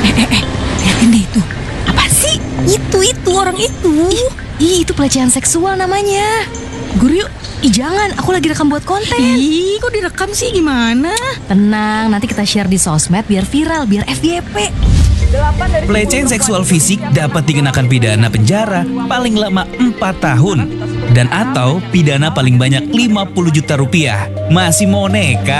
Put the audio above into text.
Liatin deh itu. Apa sih? Itu orang itu. Itu pelecehan seksual namanya. Guru yuk. Jangan, aku lagi rekam buat konten. Kok direkam sih, gimana? Tenang, nanti kita share di sosmed biar viral, biar FYP. Pelecehan seksual fisik dapat dikenakan pidana penjara paling lama 4 tahun dan atau pidana paling banyak 50 juta rupiah. Masih mau nekat?